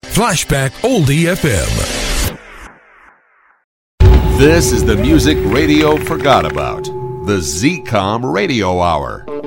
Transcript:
Flashback Oldie FM. This is the music radio forgot about. The ZCOM Radio Hour.